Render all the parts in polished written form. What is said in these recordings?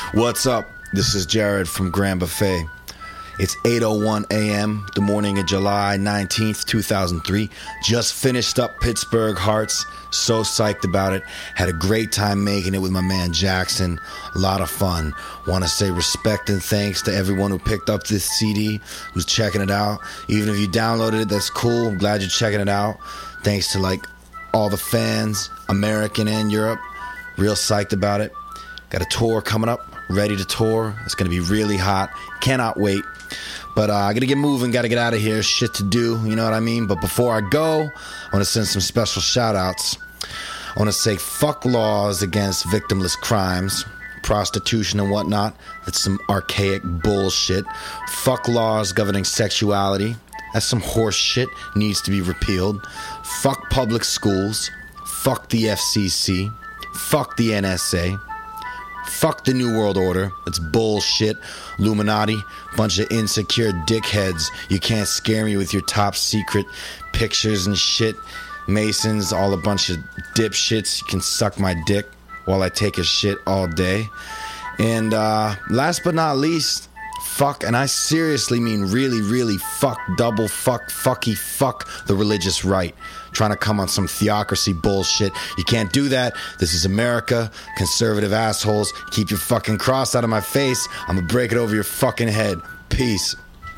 What's up? This is Jared from Grand Buffet. It's 8:01 a.m., the morning of July 19th, 2003. Just finished up Pittsburgh Hearts. So psyched about it. Had a great time making it with my man Jackson. A lot of fun. Want to say respect and thanks to everyone who picked up this CD, who's checking it out. Even if you downloaded it, that's cool. I'm glad you're checking it out. Thanks to all the fans, American and Europe. Real psyched about it. Got a tour coming up. Ready to tour. It's going to be really hot. Cannot wait. But I got to get moving. Got to get out of here. Shit to do. You know what I mean? But before I go, I want to send some special shout outs. I want to say fuck laws against victimless crimes, prostitution and whatnot. That's some archaic bullshit. Fuck laws governing sexuality. That's some horse shit. Needs to be repealed. Fuck public schools. Fuck the FCC. Fuck the NSA. Fuck the New World Order. It's bullshit. Illuminati. Bunch of insecure dickheads. You can't scare me with your top secret pictures and shit. Masons, all a bunch of dipshits. You can suck my dick while I take a shit all day. And last but not least, fuck, and I seriously mean really, really fuck, double fuck, fucky fuck the religious right. Trying to come on some theocracy bullshit. You can't do that. This is America. Conservative assholes. Keep your fucking cross out of my face. I'm gonna break it over your fucking head. Peace.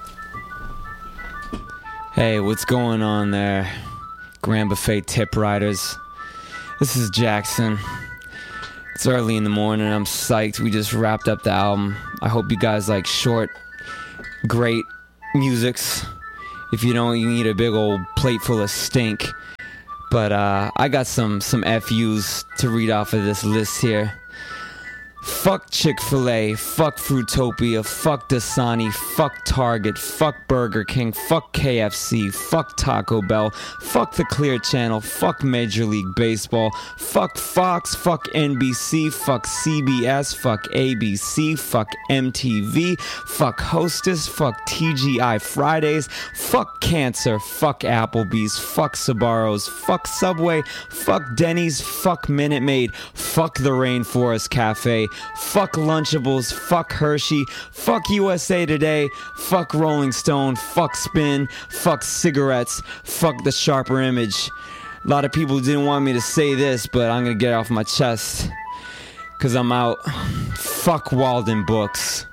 Hey, what's going on there? Grand Buffet tip riders. This is Jackson. It's early in the morning. I'm psyched. We just wrapped up the album. I hope you guys like short, great musics. If you don't, you need a big old plate full of stink. But I got some FUs to read off of this list here. Fuck Chick-fil-A, fuck Fruitopia, fuck Dasani, fuck Target, fuck Burger King, fuck KFC, fuck Taco Bell, fuck the Clear Channel, fuck Major League Baseball, fuck Fox, fuck NBC, fuck CBS, fuck ABC, fuck MTV, fuck Hostess, fuck TGI Fridays, fuck Cancer, fuck Applebee's, fuck Sbarro's, fuck Subway, fuck Denny's, fuck Minute Maid, fuck the Rainforest Cafe, fuck Lunchables, fuck Hershey, fuck USA Today, fuck Rolling Stone, fuck Spin, fuck cigarettes, fuck the Sharper Image. A lot of people didn't want me to say this, but I'm gonna get it off my chest, 'cause I'm out. Fuck Walden Books.